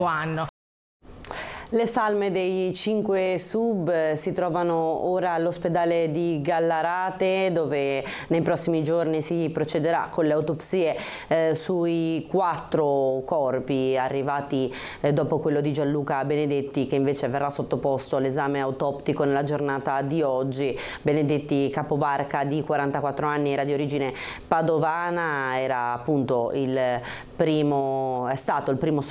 anno. Le salme dei 5 sub si trovano ora all'ospedale di Gallarate, dove nei prossimi giorni si procederà con le autopsie sui 4 corpi arrivati dopo quello di Gianluca Benedetti, che invece verrà sottoposto all'esame autoptico nella giornata di oggi. Benedetti, capobarca di 44 anni, era di origine padovana, era appunto è stato il primo